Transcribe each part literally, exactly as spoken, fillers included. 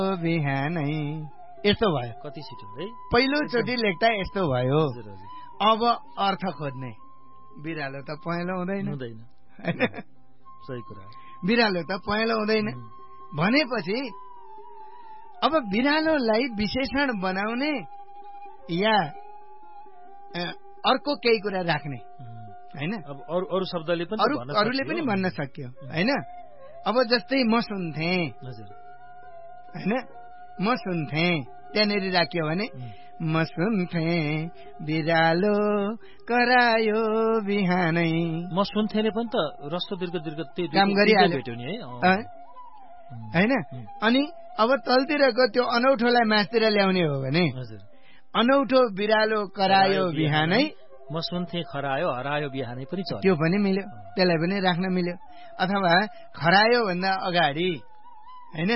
बिहानै यस्तो भयो। कति छिटो है पहिलोचोटि लेख्दा यस्तो भयो। अब अर्थ खोज्ने बिरालो त पहेँलो हुँदैन हुँदैन सही कुरा। बिरालो त पहेँलो हुँदैन भनेपछि अब बिरालोलाई विशेषण बनाउने या अर्को केही कुरा राख्ने हैन। अब अरु अरु शब्दले पनि अरु अरूले पनि भन्न सक्यो हैन। अब जस्तै म सुन्थे हजुर हैन, म सुन्थे त्यहाँनिर राख्यो भने म सुन्थे बिरालो करायो बिहानै। म सुन्थे ने पनि त रस्व दीर्घ दीर्घ त्यो काम गरिहाल्यो भेट्यो नि है हैन। अनि अब तलतिरको त्यो अनौठोलाई मासतिर ल्याउने हो भने हजुर अनौठो बिरालो करायो बिहानै। म सुन्थे खरायो हरायो बिहानै पनि चल्यो, त्यो पनि मिल्यो, त्यसलाई पनि राख्न मिल्यो। अथवा खरायो भन्दा अगाडि हैन।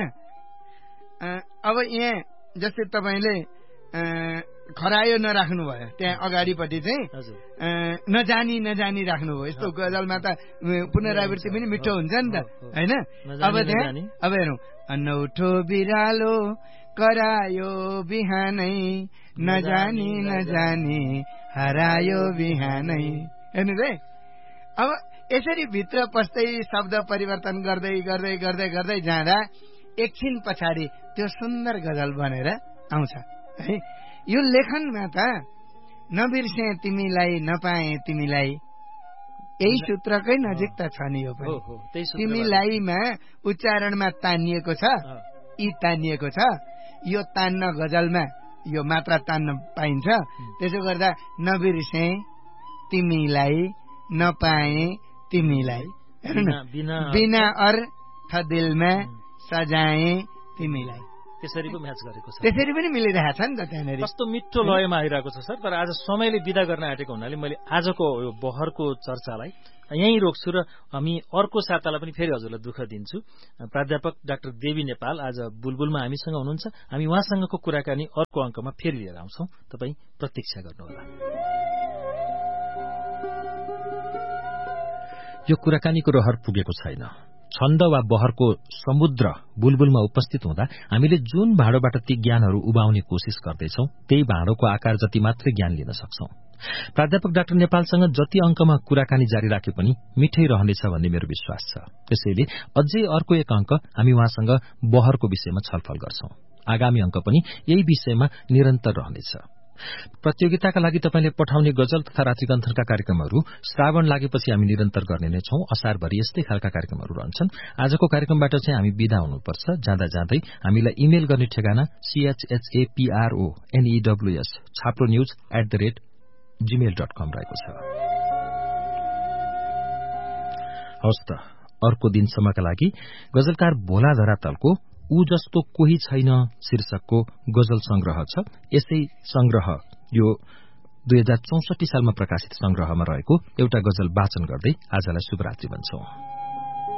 अब यहाँ जस्तै तपाईले खरायो नराख्नु भयो, त्यहाँ अगाडिपट्टि चाहिँ नजानी नजानी राख्नुभयो। यस्तो गजलमा त पुनरावृत्ति पनि मिठो हुन्छ नि त हैन। अब त्यहाँ अब हेरौँ अनौठो बिरालो करायो बिहानै नजानी नजानी हरायो बिहानै। हेर्नु है अब यसरी भित्र पस्दै शब्द परिवर्तन गर्दै गर्दै गर्दै गर्दै जाँदा एकछिन पछाडि त्यो सुन्दर गजल बनेर आउँछ है। यो लेखनमा त नबिर्से तिमीलाई नपाए तिमीलाई यही सूत्रकै नजिक त छ नि। यो पनि तिमीलाईमा उच्चारणमा तानिएको छ, यी तानिएको छ। यो तान्न गजलमा यो मात्रा तान्न पाइन्छ। त्यसो गर्दा नबिर्से तिमीलाई नपाए तिमीलाई बिना अर्थ दिलमा सजाए तिमीलाई। त्यसरी पो म्याच गरेको छ, त्यसरी पनि मिलिरहेछ नि त त्यहाँनिर। कस्तो मिठो लयमा आइरहेको छ सर। तर आज समयले बिदा गर्न आँटेको हुनाले मैले आजको यो बहरको चर्चालाई यहीँ रोक्छु र हामी अर्को सातालाई पनि फेरि हजुरलाई दुःख दिन्छु। प्राध्यापक डाक्टर देवी नेपाल आज बुलबुलमा हामीसँग हुनुहुन्छ। हामी उहाँसँगको कुराकानी अर्को अङ्कमा फेरि लिएर आउँछौँ, तपाईँ प्रतीक्षा गर्नुहोला। यो कुराकानीको रहर पुगेको छैन। छन्द वा बहरको समुद्र बुलबुलमा उपस्थित हुँदा हामीले जुन भाँडोबाट ती ज्ञानहरू उबाउने कोसिस गर्दैछौँ त्यही भाँडोको आकार जति मात्रै ज्ञान लिन सक्छौं। प्राध्यापक डाक्टर नेपालसँग जति अङ्कमा कुराकानी जारी राखे पनि मिठै रहनेछ भन्ने मेरो विश्वास छ। त्यसैले अझै अर्को एक अङ्क हामी उहाँसँग बहरको विषयमा छलफल गर्छौं। आगामी अङ्क पनि यही विषयमा निरन्तर रहनेछ। प्रतियोगिताका लागि तपाईले पठाउने गजल तथा रात्रिगन्थनका कार्यक्रमहरू श्रावण लागेपछि हामी निरन्तर गर्ने नै छौं। असारभरि यस्तै खालका कार्यक्रमहरू रहन्छन्। आजको कार्यक्रमबाट चाहिँ हामी बिदा हुनुपर्छ। जाँदा जाँदै हामीलाई इमेल गर्ने ठेगाना सीएचएचएपीआरओएनईडब्ल्यूएस छाप्रो news at the rate Gmail dot कम रहेको छ। हवस् त, अर्को दिनसम्मका लागि गजलकार भोला धरातलको ऊ जस्तो कोही छैन शीर्षकको गजल संग्रह छ। यसै संग्रह यो दुई हजार चौसठी सालमा प्रकाशित संग्रहमा रहेको एउटा गजल वाचन गर्दै आजलाई शुभरात्रि भन्छौं।